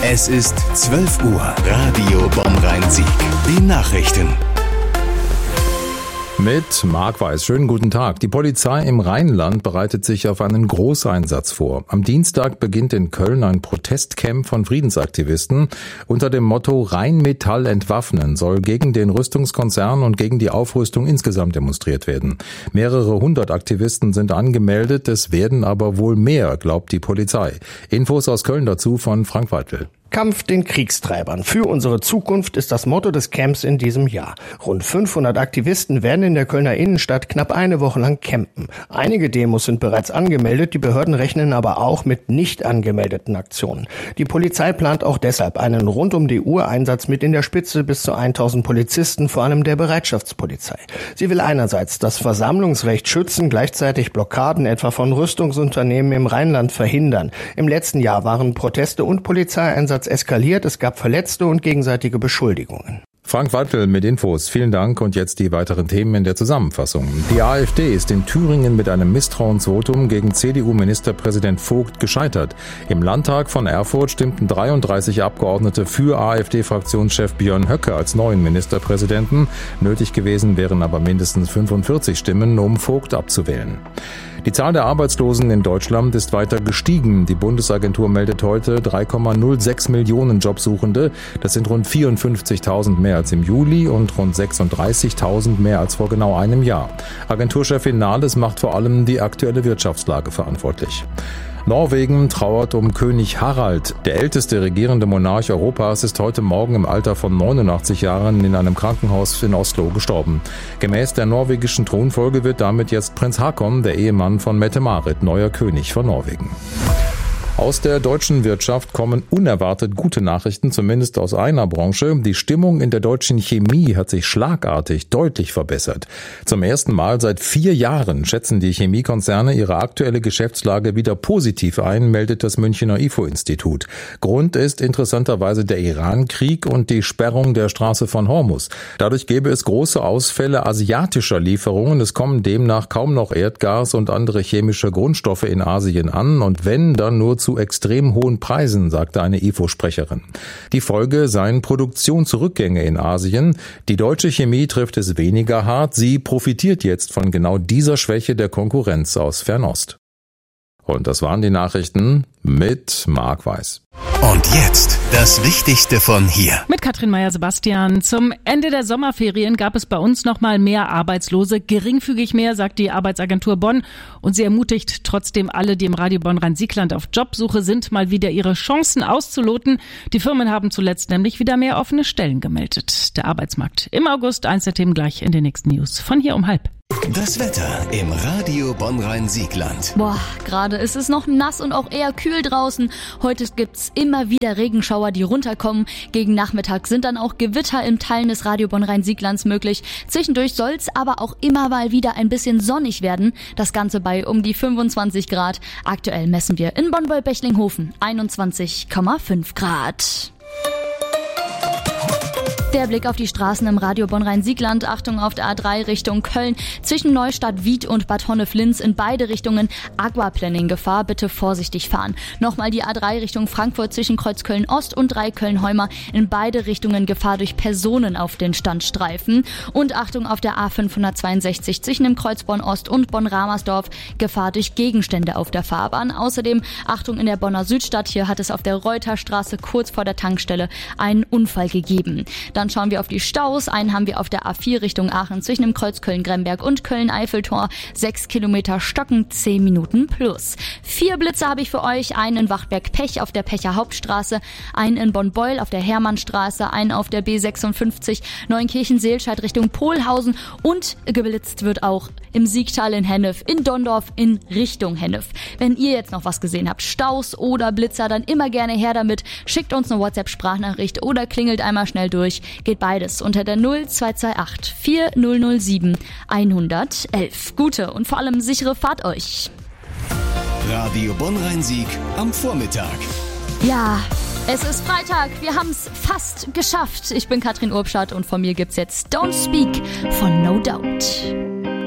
Es ist 12 Uhr. Radio Bonn-Rhein-Sieg. Die Nachrichten. Mit Marc Weiß. Schönen guten Tag. Die Polizei im Rheinland bereitet sich auf einen Großeinsatz vor. Am Dienstag beginnt in Köln ein Protestcamp von Friedensaktivisten. Unter dem Motto Rheinmetall entwaffnen soll gegen den Rüstungskonzern und gegen die Aufrüstung insgesamt demonstriert werden. Mehrere hundert Aktivisten sind angemeldet, es werden aber wohl mehr, glaubt die Polizei. Infos aus Köln dazu von Frank Weidl. Kampf den Kriegstreibern. Für unsere Zukunft ist das Motto des Camps in diesem Jahr. Rund 500 Aktivisten werden in der Kölner Innenstadt knapp eine Woche lang campen. Einige Demos sind bereits angemeldet, die Behörden rechnen aber auch mit nicht angemeldeten Aktionen. Die Polizei plant auch deshalb einen Rund-um-die-Uhr-Einsatz mit in der Spitze bis zu 1000 Polizisten, vor allem der Bereitschaftspolizei. Sie will einerseits das Versammlungsrecht schützen, gleichzeitig Blockaden etwa von Rüstungsunternehmen im Rheinland verhindern. Im letzten Jahr waren Proteste und Polizeieinsatz eskaliert, es gab Verletzte und gegenseitige Beschuldigungen. Frank Weidl mit Infos. Vielen Dank und jetzt die weiteren Themen in der Zusammenfassung. Die AfD ist in Thüringen mit einem Misstrauensvotum gegen CDU-Ministerpräsident Vogt gescheitert. Im Landtag von Erfurt stimmten 33 Abgeordnete für AfD-Fraktionschef Björn Höcke als neuen Ministerpräsidenten. Nötig gewesen wären aber mindestens 45 Stimmen, um Vogt abzuwählen. Die Zahl der Arbeitslosen in Deutschland ist weiter gestiegen. Die Bundesagentur meldet heute 3,06 Millionen Jobsuchende. Das sind rund 54.000 mehr als im Juli und rund 36.000 mehr als vor genau einem Jahr. Agenturchefin Nahles macht vor allem die aktuelle Wirtschaftslage verantwortlich. Norwegen trauert um König Harald. Der älteste regierende Monarch Europas ist heute Morgen im Alter von 89 Jahren in einem Krankenhaus in Oslo gestorben. Gemäß der norwegischen Thronfolge wird damit jetzt Prinz Haakon, der Ehemann von Mette-Marit, neuer König von Norwegen. Aus der deutschen Wirtschaft kommen unerwartet gute Nachrichten, zumindest aus einer Branche. Die Stimmung in der deutschen Chemie hat sich schlagartig deutlich verbessert. Zum ersten Mal seit 4 Jahren schätzen die Chemiekonzerne ihre aktuelle Geschäftslage wieder positiv ein, meldet das Münchner IFO-Institut. Grund ist interessanterweise der Iran-Krieg und die Sperrung der Straße von Hormuz. Dadurch gäbe es große Ausfälle asiatischer Lieferungen. Es kommen demnach kaum noch Erdgas und andere chemische Grundstoffe in Asien an und wenn, dann nur zu extrem hohen Preisen, sagte eine IFO-Sprecherin. Die Folge seien Produktionsrückgänge in Asien. Die deutsche Chemie trifft es weniger hart. Sie profitiert jetzt von genau dieser Schwäche der Konkurrenz aus Fernost. Und das waren die Nachrichten mit Marc Weiß. Und jetzt das Wichtigste von hier. Mit Katrin Meyer-Sebastian. Zum Ende der Sommerferien gab es bei uns noch mal mehr Arbeitslose. Geringfügig mehr, sagt die Arbeitsagentur Bonn. Und sie ermutigt trotzdem alle, die im Radio Bonn-Rhein-Siegland auf Jobsuche sind, mal wieder ihre Chancen auszuloten. Die Firmen haben zuletzt nämlich wieder mehr offene Stellen gemeldet. Der Arbeitsmarkt im August. Eins der Themen gleich in den nächsten News. Von hier um 12:30. Das Wetter im Radio Bonn-Rhein-Siegland. Gerade ist es noch nass und auch eher kühl draußen. Heute gibt's immer wieder Regenschauer, die runterkommen. Gegen Nachmittag sind dann auch Gewitter in Teilen des Radio Bonn-Rhein-Sieglands möglich. Zwischendurch soll's aber auch immer mal wieder ein bisschen sonnig werden. Das Ganze bei um die 25 Grad. Aktuell messen wir in Bonn-Bechlinghofen 21,5 Grad. Der Blick auf die Straßen im Radio Bonn-Rhein-Siegland. Achtung auf der A3 Richtung Köln. Zwischen Neustadt Wied und Bad Honnef-Linz in beide Richtungen Aquaplaning-Gefahr. Bitte vorsichtig fahren. Nochmal die A3 Richtung Frankfurt zwischen Kreuzköln-Ost und Dreiköln-Heumer. In beide Richtungen Gefahr durch Personen auf den Standstreifen. Und Achtung auf der A562 zwischen dem Kreuz Bonn-Ost und Bonn-Ramersdorf. Gefahr durch Gegenstände auf der Fahrbahn. Außerdem Achtung in der Bonner Südstadt. Hier hat es auf der Reuterstraße kurz vor der Tankstelle einen Unfall gegeben. Dann schauen wir auf die Staus. Einen haben wir auf der A4 Richtung Aachen zwischen dem Kreuz Köln-Gremberg und Köln-Eiffeltor. 6 Kilometer stocken, 10 Minuten plus. 4 Blitze habe ich für euch. Einen in Wachberg-Pech auf der Pecher Hauptstraße, einen in Bonn-Beul auf der Hermannstraße, einen auf der B56 Neunkirchen-Seelscheid Richtung Pohlhausen und geblitzt wird auch im Siegtal in Hennef, in Dondorf in Richtung Hennef. Wenn ihr jetzt noch was gesehen habt, Staus oder Blitzer, dann immer gerne her damit. Schickt uns eine WhatsApp-Sprachnachricht oder klingelt einmal schnell durch. Geht beides unter der 0228 4007 111. Gute und vor allem sichere Fahrt euch. Radio Bonn-Rhein-Sieg am Vormittag. Ja, es ist Freitag. Wir haben es fast geschafft. Ich bin Katrin Urbschat und von mir gibt's jetzt Don't Speak von No Doubt.